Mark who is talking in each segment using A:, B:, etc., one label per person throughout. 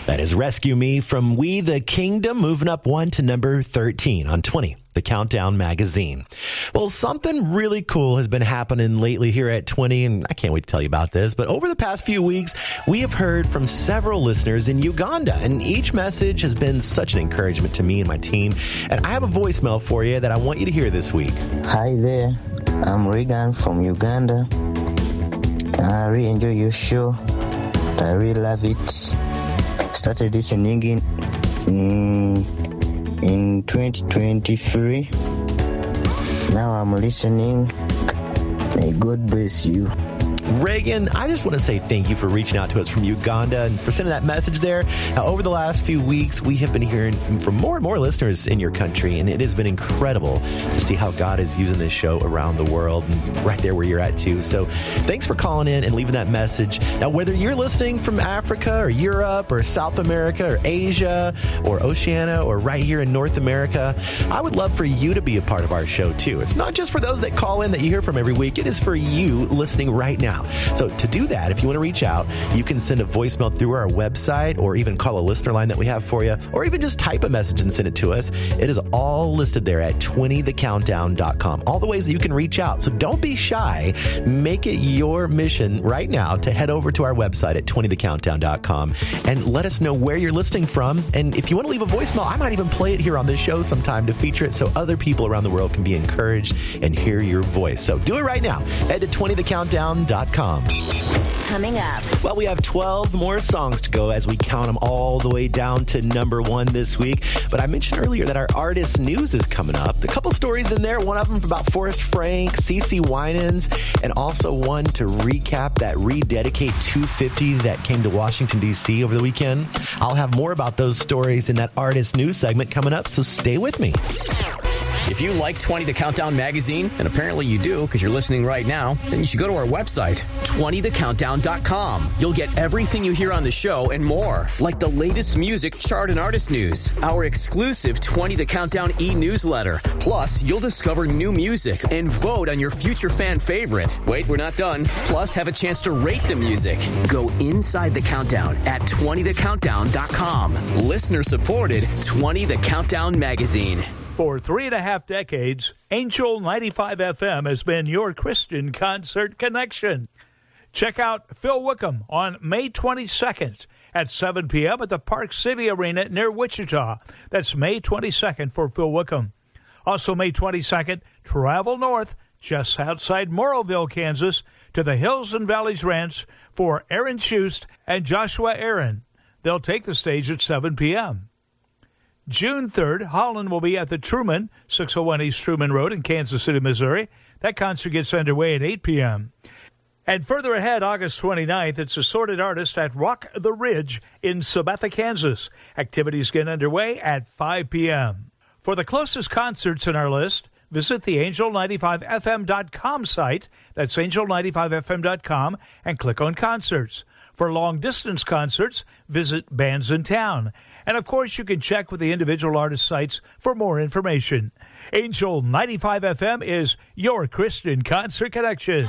A: That is Rescue Me from We the Kingdom, moving up one to number 13 on 20, the Countdown magazine. Well, something really cool has been happening lately here at 20, and I can't wait to tell you about this. But over the past few weeks, we have heard from several listeners in Uganda, and each message has been such an encouragement to me and my team. And I have a voicemail for you that I want you to hear this week.
B: Hi there, I'm Regan from Uganda. I really enjoy your show. I really love it. Started listening in 2023. Now I'm listening. May God bless you.
A: Reagan, I just want to say thank you for reaching out to us from Uganda and for sending that message there. Now, over the last few weeks, we have been hearing from more and more listeners in your country, and it has been incredible to see how God is using this show around the world and right there where you're at, too. So thanks for calling in and leaving that message. Now, whether you're listening from Africa or Europe or South America or Asia or Oceania or right here in North America, I would love for you to be a part of our show, too. It's not just for those that call in that you hear from every week. It is for you listening right now. So to do that, if you want to reach out, you can send a voicemail through our website or even call a listener line that we have for you, or even just type a message and send it to us. It is all listed there at 20thecountdown.com. All the ways that you can reach out. So don't be shy. Make it your mission right now to head over to our website at 20thecountdown.com and let us know where you're listening from. And if you want to leave a voicemail, I might even play it here on this show sometime to feature it so other people around the world can be encouraged and hear your voice. So do it right now. Head to 20thecountdown.com.
C: Coming up.
A: Well, we have 12 more songs to go as we count them all the way down to number 1 this week. But I mentioned earlier that our artist news is coming up. A couple stories in there, one of them about Forrest Frank, CeCe Winans, and also one to recap that Rededicate 250 that came to Washington, D.C. over the weekend. I'll have more about those stories in that artist news segment coming up, so stay with me.
D: If you like 20 The Countdown magazine, and apparently you do because you're listening right now, then you should go to our website, 20thecountdown.com. You'll get everything you hear on the show and more, like the latest music, chart, and artist news, our exclusive 20 The Countdown e-newsletter. Plus, you'll discover new music and vote on your future fan favorite. Wait, we're not done. Plus, have a chance to rate the music. Go inside the countdown at 20thecountdown.com. Listener-supported 20 The Countdown magazine.
E: For 3.5 decades, Angel 95 FM has been your Christian concert connection. Check out Phil Wickham on May 22nd at 7 p.m. at the Park City Arena near Wichita. That's May 22nd for Phil Wickham. Also May 22nd, travel north just outside Morrowville, Kansas, to the Hills and Valleys Ranch for Aaron Schust and Joshua Aaron. They'll take the stage at 7 p.m. June 3rd, Holland will be at the Truman, 601 East Truman Road in Kansas City, Missouri. That concert gets underway at 8 p.m. And further ahead, August 29th, it's Assorted Artist at Rock the Ridge in Sabetha, Kansas. Activities get underway at 5 p.m. For the closest concerts in our list, visit the Angel95FM.com site. That's Angel95FM.com and click on Concerts. For long-distance concerts, visit Bands in Town. And, of course, you can check with the individual artist sites for more information. Angel 95 FM is your Christian concert connection.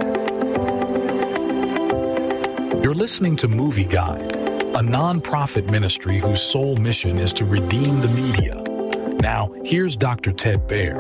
F: You're listening to Movie Guide, a non-profit ministry whose sole mission is to redeem the media. Now, here's Dr. Ted Baer.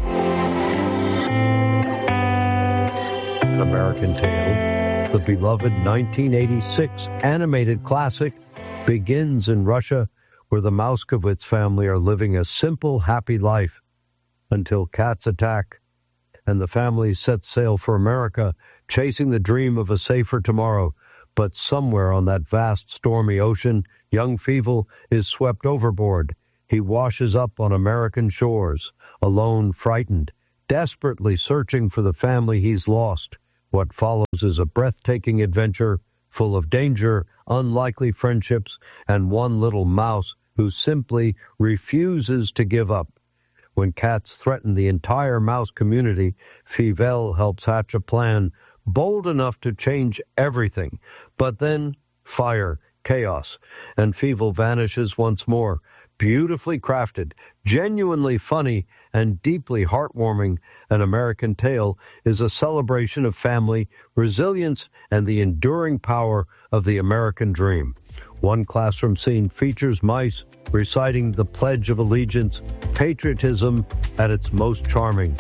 G: An American Tail, the beloved 1986 animated classic, begins in Russia, where the Mouskovitz family are living a simple, happy life until cats attack, and the family sets sail for America, chasing the dream of a safer tomorrow. But somewhere on that vast, stormy ocean, young Fievel is swept overboard. He washes up on American shores, alone, frightened, desperately searching for the family he's lost. What follows is a breathtaking adventure full of danger, unlikely friendships, and one little mouse who simply refuses to give up. When cats threaten the entire mouse community, Fievel helps hatch a plan bold enough to change everything. But then, fire, chaos, and Fievel vanishes once more. Beautifully crafted, genuinely funny, and deeply heartwarming, An American Tail is a celebration of family, resilience, and the enduring power of the American dream. One classroom scene features mice reciting the Pledge of Allegiance, patriotism at its most charming.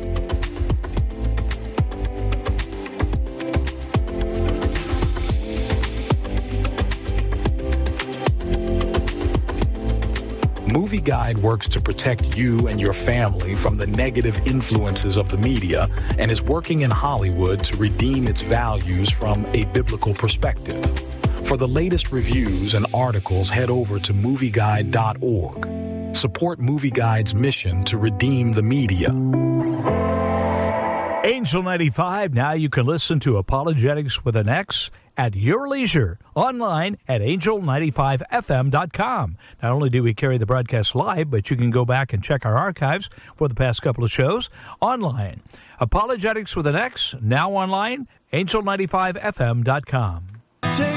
F: Movie Guide works to protect you and your family from the negative influences of the media and is working in Hollywood to redeem its values from a biblical perspective. For the latest reviews and articles, head over to MovieGuide.org. Support Movie Guide's mission to redeem the media.
E: Angel 95, now you can listen to Apologetics with an X at your leisure, online at angel95fm.com. Not only do we carry the broadcast live, but you can go back and check our archives for the past couple of shows online. Apologetics with an X, now online, angel95fm.com.